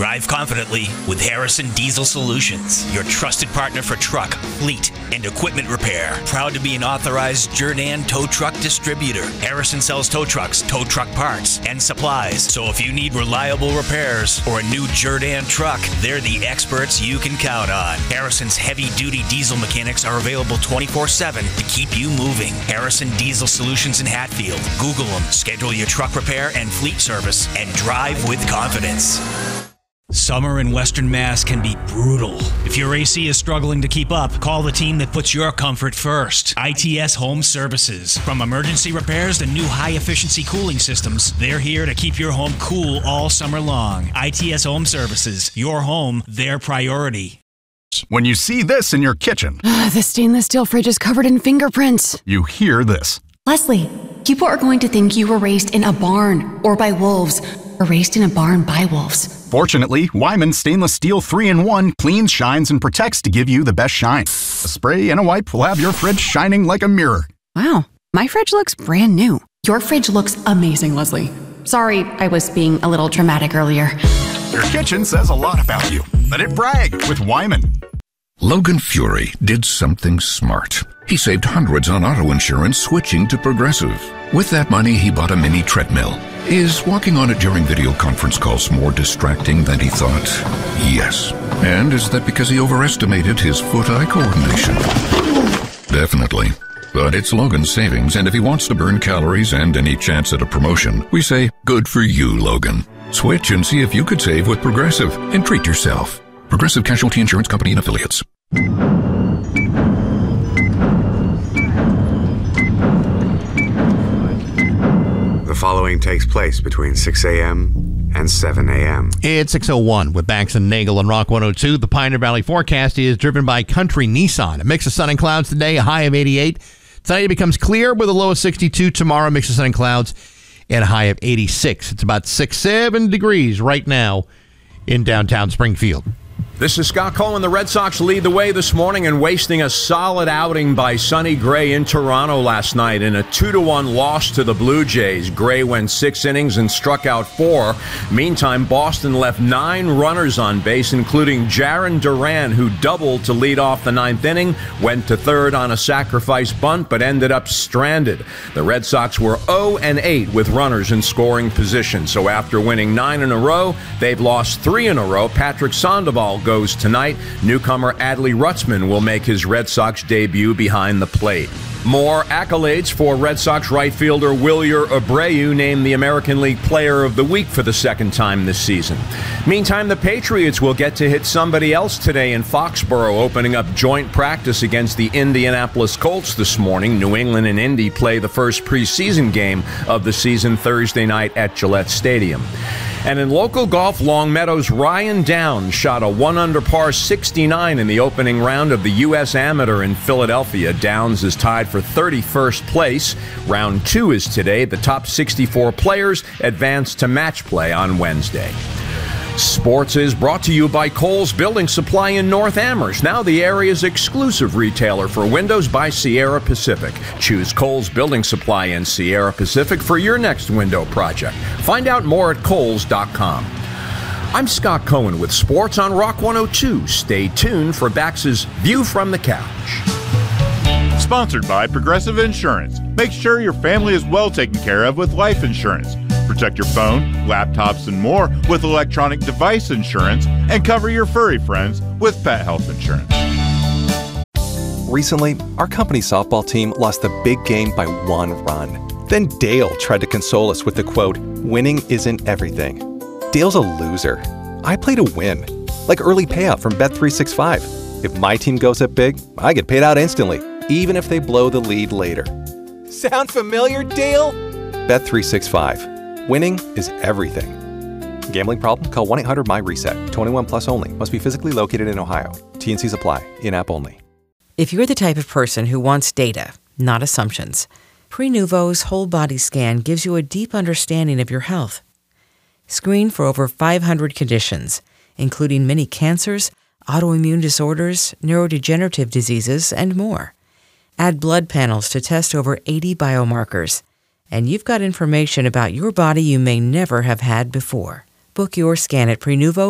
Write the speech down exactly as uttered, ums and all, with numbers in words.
Drive confidently with Harrison Diesel Solutions, your trusted partner for truck, fleet, and equipment repair. Proud to be an authorized Jerdan tow truck distributor. Harrison sells tow trucks, tow truck parts, and supplies. So if you need reliable repairs or a new Jerdan truck, they're the experts you can count on. Harrison's heavy-duty diesel mechanics are available twenty-four seven to keep you moving. Harrison Diesel Solutions in Hatfield. Google them. Schedule your truck repair and fleet service and drive with confidence. Summer in Western Mass can be brutal. If your A C is struggling to keep up, call the team that puts your comfort first. I T S Home Services. From emergency repairs to new high-efficiency cooling systems, they're here to keep your home cool all summer long. I T S Home Services. Your home, their priority. When you see this in your kitchen, the stainless steel fridge is covered in fingerprints. You hear this. Leslie, people are going to think you were raised in a barn or by wolves, or raised in a barn by wolves. Fortunately, Wyman Stainless Steel three in one cleans, shines, and protects to give you the best shine. A spray and a wipe will have your fridge shining like a mirror. Wow, my fridge looks brand new. Your fridge looks amazing, Leslie. Sorry, I was being a little dramatic earlier. Your kitchen says a lot about you. Let it brag with Wyman. Logan Fury did something smart. He saved hundreds on auto insurance switching to Progressive. With that money, he bought a mini treadmill. Is walking on it during video conference calls more distracting than he thought? Yes. And is that because he overestimated his foot-eye coordination? Definitely. But it's Logan's savings, and if he wants to burn calories and any chance at a promotion, we say, good for you, Logan. Switch and see if you could save with Progressive and treat yourself. Progressive Casualty Insurance Company and Affiliates. The following takes place between six a.m. and seven a.m. It's six oh one with Bax and Nagel on Rock one oh two. The Pioneer Valley forecast is driven by Country Nissan. A mix of sun and clouds today, a high of eighty-eight. Tonight it becomes clear with a low of sixty-two. Tomorrow, mix of sun and clouds and a high of eighty-six. It's about six, seven degrees right now in downtown Springfield. This is Scott Cohen. The Red Sox lead the way this morning and wasting a solid outing by Sonny Gray in Toronto last night in a two to one loss to the Blue Jays. Gray went six innings and struck out four. Meantime, Boston left nine runners on base, including Jarren Duran, who doubled to lead off the ninth inning, went to third on a sacrifice bunt, but ended up stranded. The Red Sox were oh and eight with runners in scoring position. So after winning nine in a row, they've lost three in a row. Patrick Sandoval goes goes tonight. Newcomer Adley Rutzman will make his Red Sox debut behind the plate. More accolades for Red Sox right fielder Wilyer Abreu, named the American League Player of the Week for the second time this season. Meantime, the Patriots will get to hit somebody else today in Foxborough, opening up joint practice against the Indianapolis Colts this morning. New England and Indy play the first preseason game of the season Thursday night at Gillette Stadium. And in local golf, Longmeadow's Ryan Downs shot a one under par sixty-nine in the opening round of the U S Amateur in Philadelphia. Downs is tied for thirty-first place. Round two is today. The top sixty-four players advance to match play on Wednesday. Sports is brought to you by Kohl's Building Supply in North Amherst, now the area's exclusive retailer for windows by Sierra Pacific. Choose Kohl's Building Supply in Sierra Pacific for your next window project. Find out more at kohls dot com. I'm Scott Cohen with Sports on Rock one oh two. Stay tuned for Bax's View from the Couch. Sponsored by Progressive Insurance. Make sure your family is well taken care of with life insurance. Protect your phone, laptops, and more with electronic device insurance, and cover your furry friends with pet health insurance. Recently, our company softball team lost the big game by one run. Then Dale tried to console us with the quote, "Winning isn't everything." Dale's a loser. I play to win, like early payout from Bet three sixty-five. If my team goes up big, I get paid out instantly, even if they blow the lead later. Sound familiar, Dale? Bet three sixty-five. Winning is everything. Gambling problem? Call one eight hundred M Y reset. twenty-one plus only. Must be physically located in Ohio. T and Cs apply. In-app only. If you're the type of person who wants data, not assumptions, Prenuvo's whole body scan gives you a deep understanding of your health. Screen for over five hundred conditions, including many cancers, autoimmune disorders, neurodegenerative diseases, and more. Add blood panels to test over eighty biomarkers. And you've got information about your body you may never have had before. Book your scan at Prenuvo.